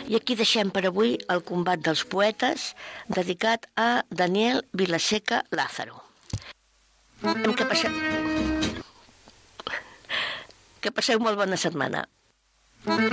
I aquí deixem per avui el combat dels poetes, dedicat a Daniel Vilaseca Lázaro. Que passeu molt bona setmana.